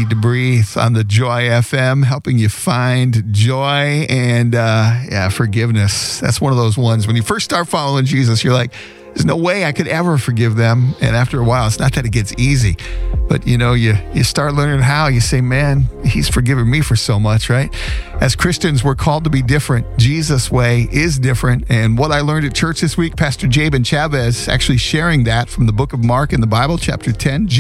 Need to Breathe on the Joy FM, helping you find joy and forgiveness. That's one of those ones. When you first start following Jesus, you're like, there's no way I could ever forgive them. And after a while, it's not that it gets easy, but you start learning how. You say, man, he's forgiven me for so much, right? As Christians, we're called to be different. Jesus' way is different. And what I learned at church this week, Pastor Jabin Chavez actually sharing that from the book of Mark in the Bible, chapter 10,